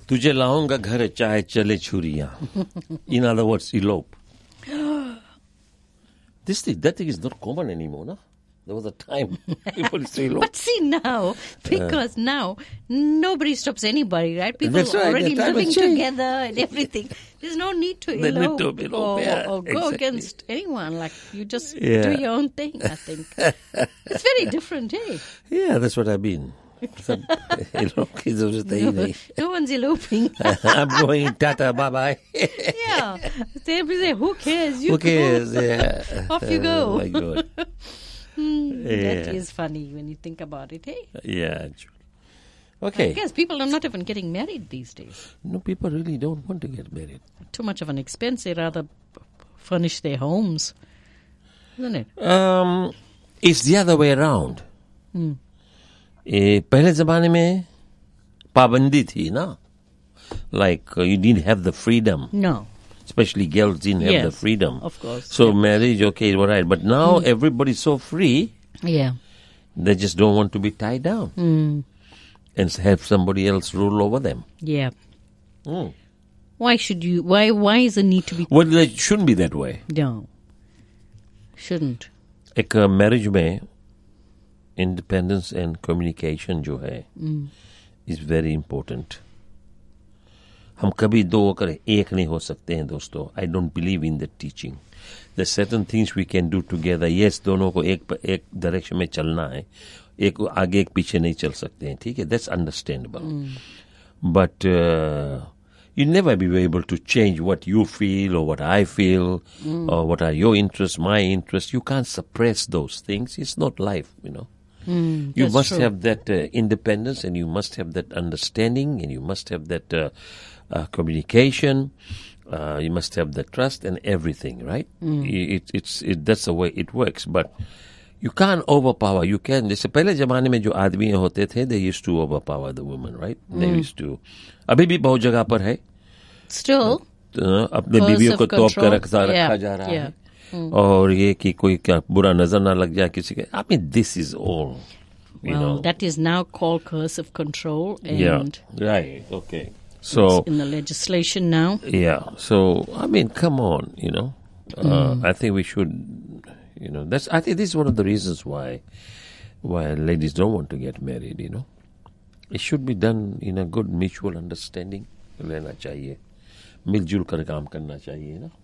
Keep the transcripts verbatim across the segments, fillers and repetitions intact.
तुझे लाऊंगा घर चाहे चले छुरियां. In other words, elope. This thing, that thing is not common anymore, no? There was a time people used to elope. But see now, because uh, now nobody stops anybody, right? People That's are right, already living together and Yes. everything. There's no need to They elope, need to elope, or, yeah, or go exactly. against anyone. Like, you just Yeah. do your own thing, I think. It's very different, eh? Yeah, that's what I mean. Some, elope is just No, no one's eloping. I'm going, tata, bye-bye. Yeah. They say, who cares? You Who go. cares? Yeah. Off you go. Oh, my God. Hmm, Yeah. That is funny when you think about it, eh? Yeah. I Okay. guess people are not even getting married these days. No, people really don't want to get married. Too much of an expense. They rather furnish their homes, isn't it? Um, it's the other way around. Hmm. Eh, पहले ज़माने में पाबंदी थी ना, like uh, you didn't have the freedom. No. Especially girls didn't have Yes, the freedom. of course. So Yeah. marriage, okay, all right. But now everybody's so free, Yeah. they just don't want to be tied down Mm. and have somebody else rule over them. Yeah. Mm. Why should you? Why? Why is the need to be? Well, it shouldn't be that way. No. Shouldn't. एक marriage में independence and communication जो है is very important. हम कभी दो होकर एक नहीं हो सकते हैं दोस्तों. I don't believe in that teaching. There's certain things we can do together. Yes, दोनों को एक एक डायरेक्शन में चलना है. एक आगे एक पीछे नहीं चल सकते हैं. ठीक है, that's understandable. But uh, you never be able to change what you feel or what I feel or what are your interests, my interests. You can't suppress those things. It's not life, you know. Mm, You that's must true. have that uh, independence, and you must have that understanding, and you must have that uh, uh, communication. Uh, you must have the trust and everything, right? It, it, it's it, that's the way it works. But you can't overpower. You can. जैसे पहले जमाने में जो आदमी होते थे, they used to overpower the woman, right? They used to. अभी भी बहुत जगह पर है. Still. Uh, अपने Coercive बीवियों को तोप कर control. रखा रखा Yeah, जा रहा yeah. है. और ये कि कोई क्या बुरा नजर ना लग जाए किसी के. I mean, this is all. You Well, know. that is now called coercive control, and Yeah. Right. Okay. So. it's in the legislation now. Yeah. So I mean, come on. You know. Uh, I think we should. You know. That's. I think this is one of the reasons why, why ladies don't want to get married. You know. It should be done in a good mutual understanding. लेना चाहिए. मिलजुल कर काम करना चाहिए ना.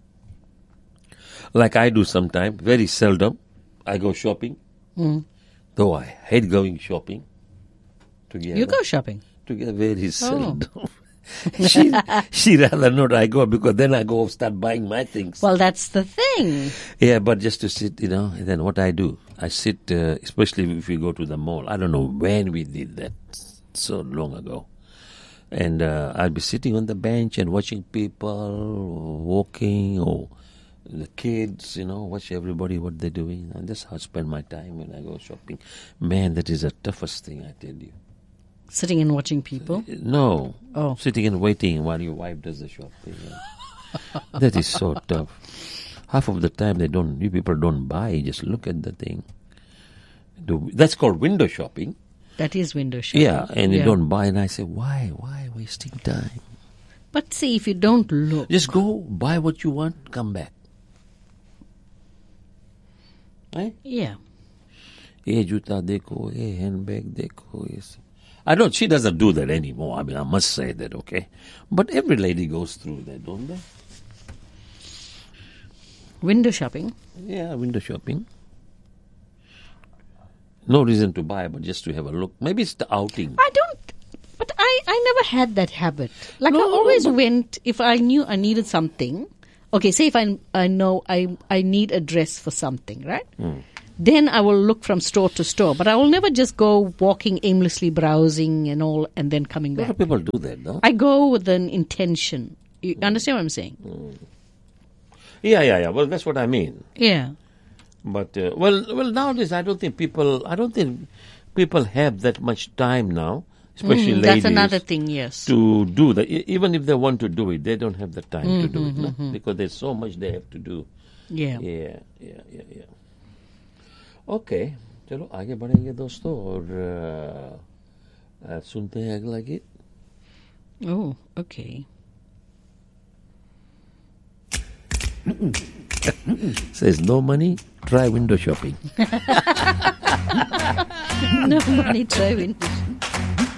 Like I do sometimes, very seldom, I go shopping. Mm. Though I hate going shopping together. You go shopping. Together very seldom. she she rather not I go because then I go start buying my things. Well, that's the thing. Yeah, but just to sit, you know, and then what I do, I sit, uh, especially if we go to the mall. I don't know when we did that, so long ago. And uh, I'll be sitting on the bench and watching people walking or the kids, you know, watch everybody what they're doing. And that's how I spend my time when I go shopping. Man, that is the toughest thing, I tell you. Sitting and watching people. No. Oh. Sitting and waiting while your wife does the shopping. That is so tough. Half of the time they don't, you people don't buy, you just look at the thing. Do, that's called window shopping. That is window shopping. Yeah, and you Yeah. don't buy, and I say, why? Why wasting time? But see, if you don't look. Just go, buy what you want, come back. Eh? Yeah. ये जूता देखो, ये handbag देखो, ये सब. I don't, she doesn't do that anymore. I mean, I must say that, okay? But every lady goes through that, don't they? Window shopping. Yeah, window shopping. No reason to buy, but just to have a look. Maybe it's the outing. I don't, but I, I never had that habit. Like No, I no, always but- went, if I knew I needed something, okay, say if I, I know I, I need a dress for something, right? Then I will look from store to store, but I will never just go walking aimlessly browsing and all and then coming A lot back. of people do that, no? I go with an intention. You understand what I'm saying? Yeah, yeah, yeah. Well, that's what I mean. Yeah. But, uh, well, well, nowadays I don't think people, I don't think people have that much time now, especially Mm, ladies. that's another thing, yes. To do that. E- Even if they want to do it, they don't have the time to do it, no? Because there's so much they have to do. Yeah. Yeah, yeah, yeah, yeah. Okay, चलो आगे बढ़ेंगे दोस्तों और uh, uh, सुनते हैं अगला गीत. Oh, okay. Says no money, try window shopping. No money, try window.